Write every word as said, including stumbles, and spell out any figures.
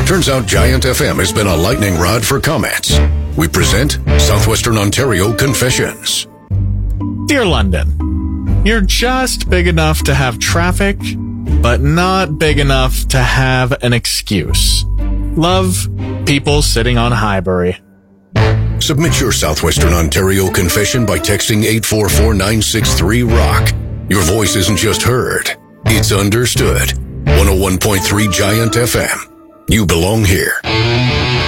Turns out Giant F M has been a lightning rod for comments. We present Southwestern Ontario Confessions. Dear London, you're just big enough to have traffic, but not big enough to have an excuse. Love, people sitting on Highbury. Submit your Southwestern Ontario confession by texting eight four four nine six three ROCK. Your voice isn't just heard, it's understood. one oh one point three Giant F M. You belong here.